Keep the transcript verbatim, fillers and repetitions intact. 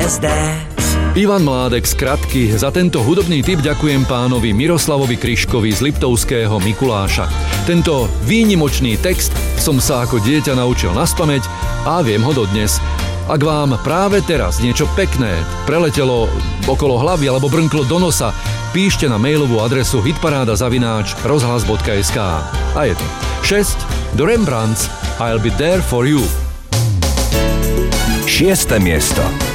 Just Dance. Ivan Mládek z Kratky. Za tento hudobný tip ďakujem pánovi Miroslavovi Kryškovi z Liptovského Mikuláša. Tento výnimočný text som sa ako dieťa naučil naspamäť a viem ho dodnes. Ak vám práve teraz niečo pekné preletelo okolo hlavy alebo brnklo do nosa, píšte na mailovú adresu hitparáda zavináč rozhlas bodka es ká. A je to šesť do Rembrandts I'll be there for you. Šieste miesto.